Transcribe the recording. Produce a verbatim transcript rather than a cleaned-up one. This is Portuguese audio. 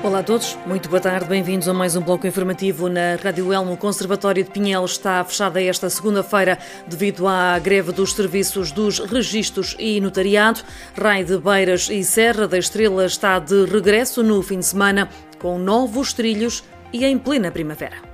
Olá a todos, muito boa tarde, bem-vindos a mais um bloco informativo na Rádio Elmo. O Conservatório de Pinhel está fechado esta segunda-feira devido à greve dos serviços dos registros e notariado. Raio de Beiras e Serra da Estrela está de regresso no fim de semana com novos trilhos e em plena primavera.